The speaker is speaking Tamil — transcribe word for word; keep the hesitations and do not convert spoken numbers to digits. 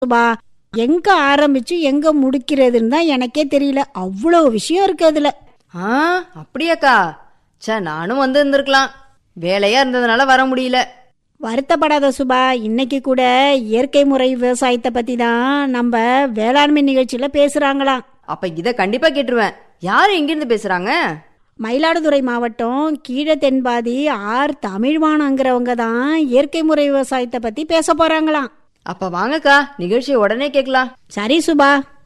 சுபா. எங்க ஆரம்பிச்சு எங்க முடிக்கிறதுன்னு தான் எனக்கே தெரியல. அவ்வளவு விஷயம் இருக்கு அதுல. ஆ அப்படியாக்கா? சே, நானும் வந்து இருந்திருக்கலாம். வேலையா இருந்ததுனால வர முடியல. வருத்தப்படாத சுபா. இன்னைக்கு கூட இயற்கை முறை விவசாயத்தை பத்தி தான் நம்ம வேளாண்மை நிகழ்ச்சியில பேசுறாங்களாம். அப்ப இத கண்டிப்பா கேட்டுருவேன். யாரு எங்கிருந்து பேசுறாங்க? மயிலாடுதுறை மாவட்டம் கீழ தென்பாதி ஆர் தமிழ்வானங்கிறவங்க தான் இயற்கை முறை விவசாயத்தை பத்தி பேச போறாங்களாம். அப்ப வாங்கக்கா, நிகழ்ச்சியை உடனே கேட்கலாம். சரி சுபா.